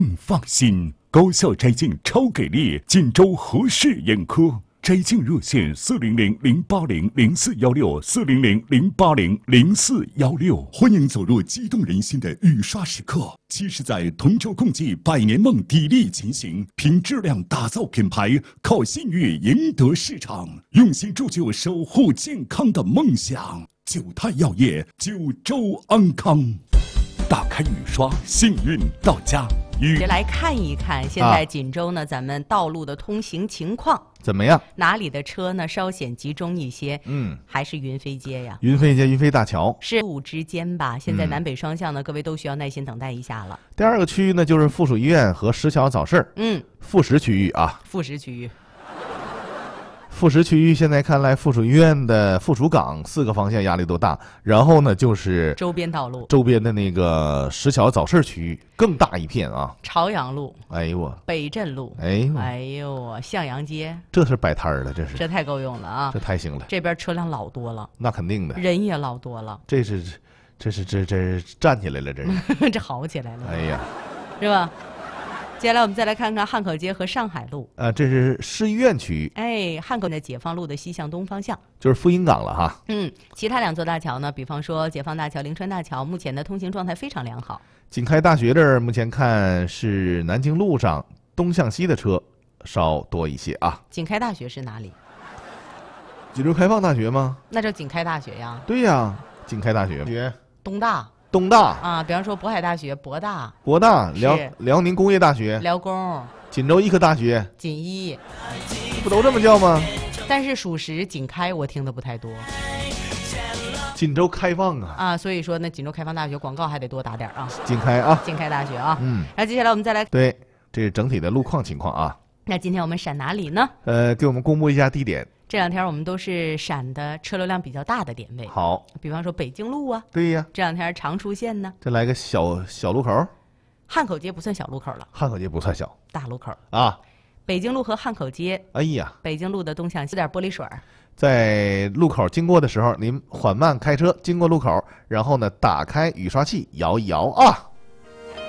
放心，高校摘镜超给力，锦州和氏眼科摘镜热线400-080-0416，400-080-0416，欢迎走入激动人心的雨刷时刻。其实，在同舟共济百年梦砥砺前行，凭质量打造品牌，靠信誉赢得市场，用心铸就守护健康的梦想。九泰药业，九州安康。打开雨刷，幸运到家。 来看一看现在锦州呢，咱们道路的通行情况怎么样？ 哪里的车呢稍显集中一些？还是云飞街呀？ 云飞街、云飞大桥是路之间吧？现在南北双向呢，各位都需要耐心等待一下了。 第二个区域呢，就是附属医院和石桥早市。副食区域啊， 副食区域。 副食区域现在看来，附属医院的附属岗4个方向压力都大，然后呢就是周边道路， 周边的那个石桥早市区域更大一片啊。 朝阳路， 哎呦我， 北镇路，哎呦我，向阳街， 这是摆摊了，这太够用了啊！ 这太行了， 这边车辆老多了， 那肯定的， 人也老多了， 这站起来了，这是这好起来了， 哎呀， 是吧？接下来我们再来看看汉口街和上海路。 这是市医院区域。 哎，汉口的解放路的西向东方向， 就是复兴港了哈。 其他2座大桥呢，比方说解放大桥、灵川大桥，目前的通行状态非常良好。 锦开大学这儿目前看是南京路上东向西的车稍多一些啊。 锦开大学是哪里？ 锦州开放大学吗？ 那叫锦开大学呀。 对呀，锦开大学。 东大啊，比方说渤海大学、博大、辽宁工业大学、辽工、 锦州医科大学、 锦医， 不都这么叫吗？ 但是属实锦开我听的不太多。 锦州开放啊， 所以说呢，锦州开放大学广告还得多打点啊。 锦开啊， 锦开大学啊。然后接下来我们再来， 对，这是整体的路况情况啊。 那今天我们闪哪里呢？ 给我们公布一下地点。 这2天我们都是闪的车流量比较大的点位。 好， 比方说北京路啊， 对呀， 这2天常出现呢。 这来个小路口， 汉口街不算小路口了， 汉口街不算小， 大路口啊。 北京路和汉口街， 哎呀， 北京路的东向西点玻璃水， 在路口经过的时候，您缓慢开车，经过路口，然后呢打开雨刷器摇一摇啊。